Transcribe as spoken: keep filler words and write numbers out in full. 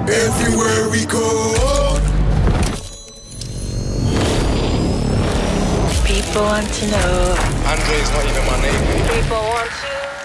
Everywhere we go. People want to know. Andre's not even my name. People want to